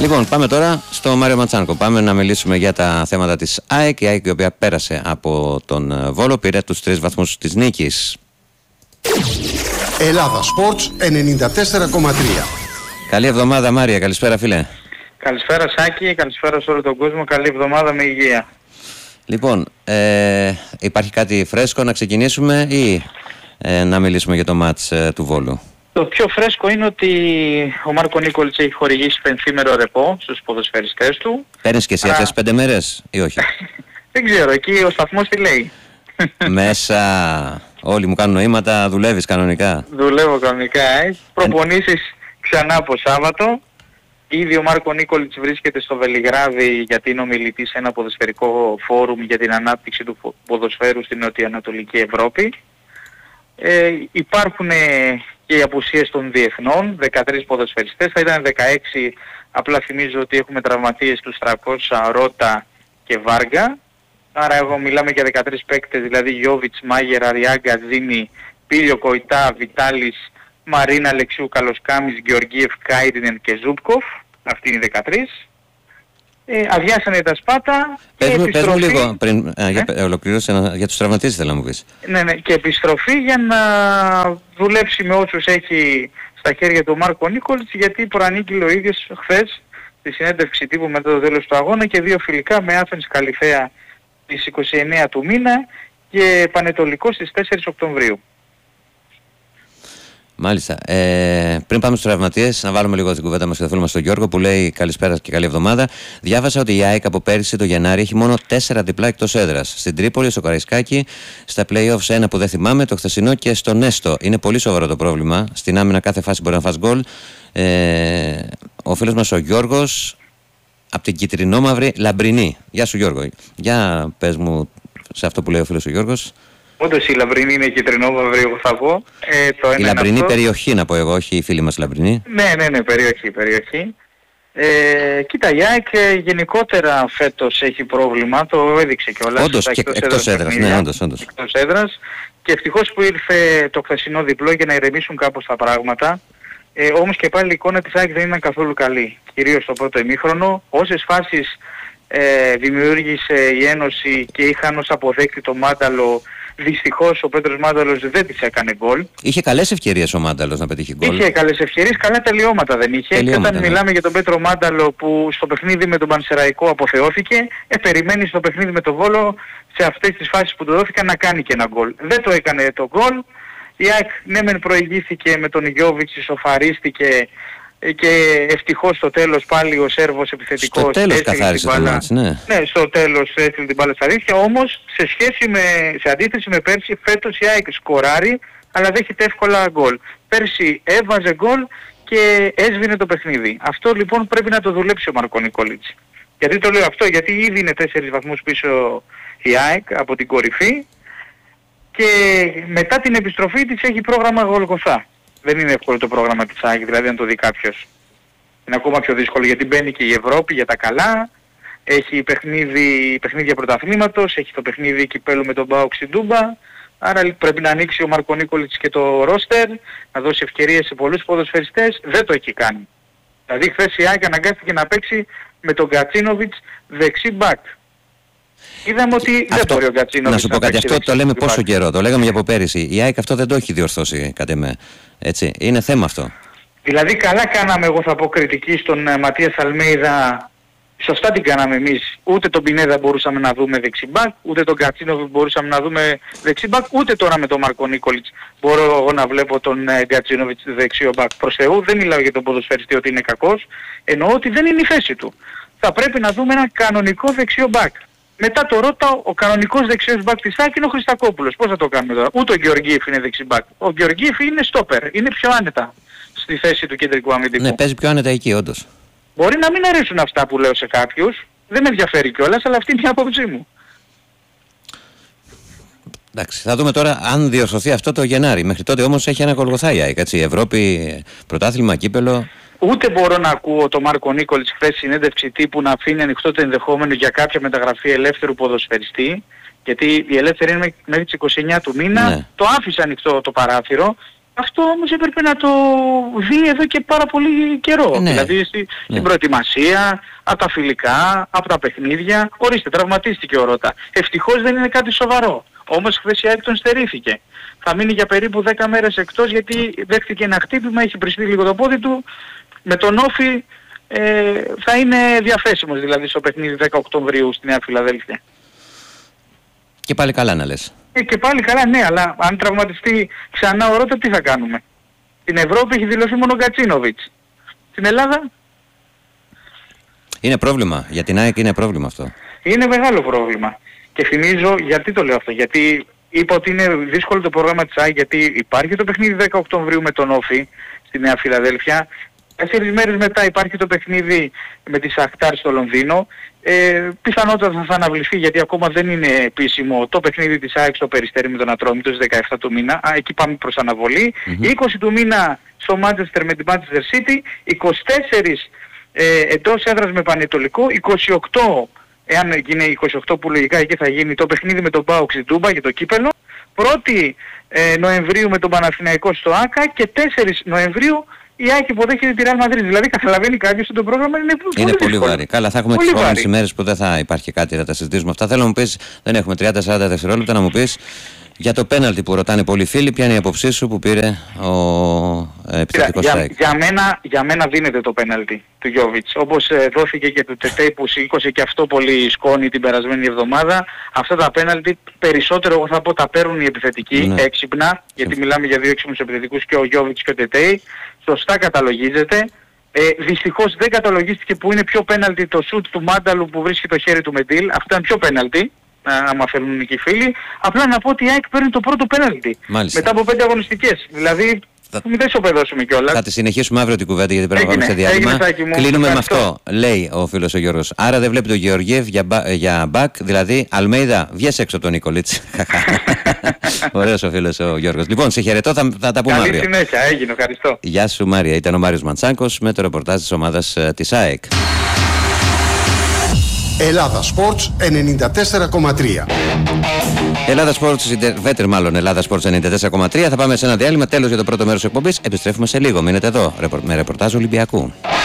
Λοιπόν, πάμε τώρα στο Μάριο Ματσάνκο. Πάμε να μιλήσουμε για τα θέματα της ΑΕΚ. Η ΑΕΚ, η οποία πέρασε από τον Βόλο, πήρε τους 3 βαθμούς της νίκης. Ελλάδα Sports 94,3. Καλή εβδομάδα, Μάρια. Καλησπέρα, φίλε. Καλησπέρα, Σάκη. Καλησπέρα σε όλο τον κόσμο. Καλή εβδομάδα με υγεία. Λοιπόν, υπάρχει κάτι φρέσκο να ξεκινήσουμε ή να μιλήσουμε για το μάτς του Βόλου? Το πιο φρέσκο είναι ότι ο Μάρκο Νίκολιτς έχει χορηγήσει πενθήμερο ρεπό στους ποδοσφαιριστές του. Παίρνεις και εσύ αυτές τις 5 μέρες ή όχι? Δεν ξέρω, εκεί ο σταθμός τι λέει. Μέσα όλοι μου κάνουν νοήματα, δουλεύεις κανονικά? Δουλεύω κανονικά, προπονήσεις ξανά από Σάββατο. Ήδη ο Μάρκο Νίκολιτς βρίσκεται στο Βελιγράδι γιατί είναι ομιλητής σε ένα ποδοσφαιρικό φόρουμ για την ανάπτυξη του ποδοσφαίρου στην νοτιοανατολική Ευρώπη. Υπάρχουν και οι απουσίες των διεθνών, 13 ποδοσφαιριστές, θα ήταν 16, απλά θυμίζω ότι έχουμε τραυματίες του Στρακότσα, Ρότα και Βάργα. Άρα εγώ μιλάμε για 13 παίκτες, δηλαδή Γιόβιτς, Μάγερ, Αριάγκα, Ζήνη, Πίλιο, Κοϊτά, Βιτάλης, Μαρίνα, Αλεξίου, Καλοσκάμις, Γεωργίεφ, Κάιρινεν και Ζούπκοφ. Αυτοί είναι οι 13. Αδειάσανε τα σπάτα και επιστροφή... Πες μου λίγο πριν ολοκλήρωσε για τους τραυματίες, θέλω να μου πεις. Ναι, και επιστροφή για να δουλέψει με όσους έχει στα χέρια του Μάρκο Νίκολιτς, γιατί προανήγγειλε ο ίδιος χθες στη συνέντευξη τύπου μετά το τέλος του αγώνα και 2 φιλικά με Άθενς Καλιθέα στις 29 του μήνα και Πανετολικό στις 4 Οκτωβρίου. Μάλιστα. Πριν πάμε στους τραυματίες, να βάλουμε λίγο την κουβέντα μας και το φίλο μας τον Γιώργο που λέει καλησπέρα και καλή εβδομάδα. Διάβασα ότι η ΑΕΚ από πέρυσι το Γενάρη έχει μόνο 4 διπλά εκτός έδρας. Στην Τρίπολη, στο Καραϊσκάκι, στα play-offs ένα που δεν θυμάμαι, το χθεσινό και στο Νέστο. Είναι πολύ σοβαρό το πρόβλημα. Στην άμυνα κάθε φάση μπορεί να φας γκολ. Ο φίλος μας ο Γιώργος από την κυτρινόμαυρη Λαμπρινή. Γεια σου, Γιώργο. Για πες μου σε αυτό που λέει ο φίλος ο Γιώργος. Όντως η Λαμπρινή είναι κυτρινόμαυρη, εγώ θα πω. Η Λαμπρινή αυτό... περιοχή να πω εγώ, όχι η φίλη μας Λαμπρινή. Ναι, περιοχή. Κοίτα, η ΑΕΚ γενικότερα φέτος έχει πρόβλημα, το έδειξε κιόλας. Όντως, και εκτός έδρας, ναι, όντως. Εκτός έδρας. Και ευτυχώς που ήρθε το χθεσινό διπλό για να ηρεμήσουν κάπως τα πράγματα. Όμως και πάλι η εικόνα της ΑΕΚ δεν ήταν καθόλου καλή. Κυρίως στο πρώτο ημίχρονο. Όσες φάσεις δημιούργησε η Ένωση και είχαν ως αποδέκτη το Μάνταλο, δυστυχώς ο Πέτρος Μάνταλος δεν της έκανε γκολ. Είχε καλές ευκαιρίες ο Μάνταλος να πετύχει γκολ. Είχε καλές ευκαιρίες, καλά τελειώματα δεν είχε. Και όταν μιλάμε για τον Πέτρο Μάνταλο που στο παιχνίδι με τον Πανσεραϊκό αποθεώθηκε, περιμένει στο παιχνίδι με τον Βόλο σε αυτές τις φάσεις που του δόθηκαν να κάνει και ένα γκολ. Δεν το έκανε το γκολ. Η ΑΕΚ ναι μεν προηγήθηκε με τον Γιόβιτς, ισοφαρίστηκε και ευτυχώς στο τέλος πάλι ο Σέρβος επιθετικός... Στο τέλος καθάρισε το μάτς, ναι. Ναι, στο τέλος έστειλε την μπάλα στα δίχτυα, όμως σε αντίθεση με πέρσι, φέτος η ΑΕΚ σκοράρει, αλλά δέχεται εύκολα γκολ. Πέρσι έβαζε γκολ και έσβηνε το παιχνίδι. Αυτό λοιπόν πρέπει να το δουλέψει ο Μάρκο Νίκολιτς. Γιατί το λέω αυτό, γιατί ήδη είναι 4 βαθμούς πίσω η ΑΕΚ από την κορυφή και μετά την επιστροφή της έχει πρόγραμμα Γολγοθά. Δεν είναι εύκολο το πρόγραμμα της ΑΕΚ, δηλαδή αν το δει κάποιος. Είναι ακόμα πιο δύσκολο γιατί μπαίνει και η Ευρώπη για τα καλά, έχει παιχνίδια πρωταθλήματος, έχει το παιχνίδι κυπέλλου με τον ΠΑΟΚ στην Τούμπα, άρα πρέπει να ανοίξει ο Μάρκο Νίκολιτς και το ρόστερ, να δώσει ευκαιρίες σε πολλούς ποδοσφαιριστές, δεν το έχει κάνει. Δηλαδή χθες η ΑΕΚ αναγκάστηκε να παίξει με τον Γκατσίνοβιτς δεξί μπακ. Είδαμε ότι δεν μπορεί ο Γκατσίνοβιτς να σου πω κάτι, αυτό το λέμε πόσο καιρό, το λέγαμε για από πέρυσι. Η ΑΕΚ αυτό δεν το έχει διορθώσει κατ' εμέ. Έτσι, είναι θέμα αυτό. Δηλαδή καλά κάναμε, εγώ θα πω, κριτική στον Ματίας Αλμέιδα. Σωστά την κάναμε εμείς. Ούτε τον Πινέδα μπορούσαμε να δούμε δεξιμπάκ, ούτε τον Γκατσίνοβιτς μπορούσαμε να δούμε δεξιμπάκ, ούτε τώρα με τον Μάρκο Νίκολιτς μπορώ εγώ να βλέπω τον Γκατσίνοβιτς δεξιό μπακ. Προς Θεού, δεν μιλάω για τον ποδοσφαιριστή ότι είναι κακός, εννοώ ότι δεν είναι η θέση του. Θα πρέπει να δούμε ένα κανονικό δεξιό μπακ. Μετά το ρώτα, ο κανονικός δεξιός μπακ της ΑΕΚ είναι ο Χριστακόπουλος. Πώς θα το κάνουμε τώρα? Ούτε ο Γεωργίεφ είναι δεξιμπακ. Ο Γεωργίεφ είναι στόπερ. Είναι πιο άνετα στη θέση του κεντρικού αμυντικού. Ναι, παίζει πιο άνετα εκεί, όντως. Μπορεί να μην αρέσουν αυτά που λέω σε κάποιους. Δεν με ενδιαφέρει κιόλας, αλλά αυτή είναι η άποψή μου. Εντάξει, θα δούμε τώρα αν διορθωθεί αυτό το Γενάρη. Μέχρι τότε όμως έχει ένα Γολγοθά η ΑΕΚ, έτσι. Ευρώπη, πρωτάθλημα, κύπελο. Ούτε μπορώ να ακούω τον Μάρκο Νίκολιτς χθες συνέντευξη τύπου να αφήνει ανοιχτό το ενδεχόμενο για κάποια μεταγραφή ελεύθερου ποδοσφαιριστή, γιατί η ελεύθερη είναι μέχρι τις 29 του μήνα, ναι. Το άφησε ανοιχτό το παράθυρο Αυτό όμως έπρεπε να το δει εδώ και πάρα πολύ καιρό. Ναι. Δηλαδή στην προετοιμασία, από τα φιλικά, από τα παιχνίδια. Ορίστε, τραυματίστηκε ο Ρώτα. Ευτυχώς δεν είναι κάτι σοβαρό. Όμως χθες η ΑΕΚ τον στερήθηκε. Θα μείνει για περίπου 10 μέρες εκτός γιατί δέχτηκε ένα χτύπημα, έχει πριστεί λίγο το πόδι του. Με τον Όφη θα είναι διαθέσιμος δηλαδή στο παιχνίδι 10 Οκτωβρίου στη Νέα Φιλαδέλφια. Και πάλι καλά να λες. Και πάλι καλά, ναι, αλλά αν τραυματιστεί ξανά ο Ρώτα, τι θα κάνουμε? Στην Ευρώπη έχει δηλωθεί μόνο ο Γκατσίνοβιτς. Στην Ελλάδα Είναι πρόβλημα. Για την ΑΕΚ είναι πρόβλημα αυτό. είναι μεγάλο πρόβλημα. Και θυμίζω, γιατί το λέω αυτό, γιατί είπα ότι είναι δύσκολο το πρόγραμμα της ΑΕΚ, γιατί υπάρχει το παιχνίδι 10 Οκτωβρίου με τον Όφη στη Νέα Φιλαδέλφια. 4 μέρες μετά υπάρχει το παιχνίδι με τη Σαχτάρ στο Λονδίνο. Πιθανότατα θα αναβληθεί γιατί ακόμα δεν είναι επίσημο το παιχνίδι της ΑΕΚ στο Περιστέρι με τον Ατρόμητο στις 17 του μήνα. Εκεί πάμε προς αναβολή. 20 του μήνα στο Μάντσεστερ με την Manchester City. 24 εντός έδρας με Πανετολικό. 28, εάν γίνει 28 που λογικά εκεί θα γίνει, το παιχνίδι με τον ΠΑΟΚ στην Τούμπα για το κύπελο. 1η Νοεμβρίου με τον Παναθηναϊκό στο ΆΚΑ και 4 Νοεμβρίου η ΑΕΚ υποδέχεται τη Real Madrid. Δηλαδή καταλαβαίνει κάποιος ότι το πρόγραμμα είναι πολύ βαρύ. Καλά, θα έχουμε τις επόμενες ημέρες που δεν θα υπάρχει κάτι να τα συζητήσουμε αυτά. Θέλω να μου πεις, δεν έχουμε 30-40 δευτερόλεπτα, να μου πεις για το πέναλτι που ρωτάνε πολλοί φίλοι, ποια είναι η άποψή σου που πήρε ο επιθετικός ΑΕΚ? Για μένα δίνεται το πέναλτι του Γιόβιτς. Όπως δόθηκε και του Τετέι που σήκωσε και αυτό πολύ σκόνη την περασμένη εβδομάδα. Αυτά τα πέναλτι περισσότερο εγώ θα πω τα παίρνουν οι επιθετικοί, έξυπνα, γιατί μιλάμε για δύο έξυπνους επιθετικούς, και ο Γιόβιτς και ο Τετέι. Σωστά καταλογίζεται. Δυστυχώς δεν καταλογίστηκε που είναι πιο πέναλτι το σουτ του Μάνταλου που βρίσκει το χέρι του Μεντίλ. Αυτό είναι πιο πέναλτι, άμα θέλουν και οι φίλοι. Απλά να πω ότι η ΑΕΚ παίρνει το πρώτο πέναλτι. Μετά από 5 αγωνιστικές. Δηλαδή μην δεν ισοπεδώσουμε κιόλας. Θα τη συνεχίσουμε αύριο την κουβέντα γιατί πρέπει να πάμε σε διάλειμμα. Κλείνουμε με αυτό, λέει ο φίλος ο Γιώργος. Άρα δεν βλέπει τον Γεωργιέβ για μπακ, δηλαδή Αλμέιδα, βγες έξω από τον Νικολίτς. Ωραίος ο φίλος ο Γιώργος. Λοιπόν, σε χαιρετώ, θα τα πούμε αύριο. Καλή συνέχεια, έγινε, ευχαριστώ. Γεια σου Μάρια, ήταν ο Μάριος Μαντσάνκος με το ρεπορτάζ της ομάδας της ΑΕΚ. Ελλάδα Sports 94,3. Ελλάδα Sports, Βέτερ μάλλον, Ελλάδα Sports 94,3. Θα πάμε σε ένα διάλειμμα, τέλος για το πρώτο μέρος της εκπομπής. Επιστρέφουμε σε λίγο. Μείνετε εδώ με ρεπορτάζ Ολυμπιακού.